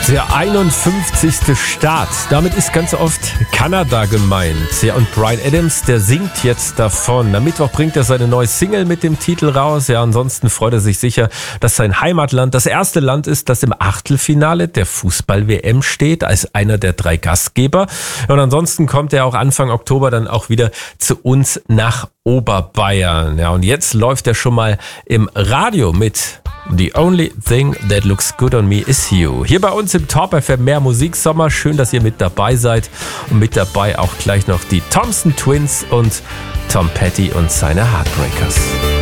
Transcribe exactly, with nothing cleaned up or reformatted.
Der einundfünfzigste Staat. Damit ist ganz oft Kanada gemeint. Ja, und Bryan Adams, der singt jetzt davon. Am Mittwoch bringt er seine neue Single mit dem Titel raus. Ja, ansonsten freut er sich sicher, dass sein Heimatland das erste Land ist, das im Achtelfinale der Fußball-W M steht, als einer der drei Gastgeber. Und ansonsten kommt er auch Anfang Oktober dann auch wieder zu uns nach Oberbayern. Ja, und jetzt läuft er schon mal im Radio mit The Only Thing That Looks Good on Me Is You. Hier bei uns im Top F M Mehr Musik Sommer. Schön, dass ihr mit dabei seid. Und mit dabei auch gleich noch die Thompson Twins und Tom Petty und seine Heartbreakers.